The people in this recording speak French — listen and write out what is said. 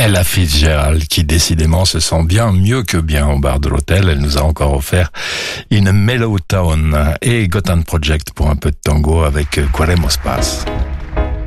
Ella Fitzgerald, qui décidément se sent bien mieux que bien au bar de l'hôtel. Elle nous a encore offert une Mellow Town et Gotham Project pour un peu de tango avec Queremos Paz.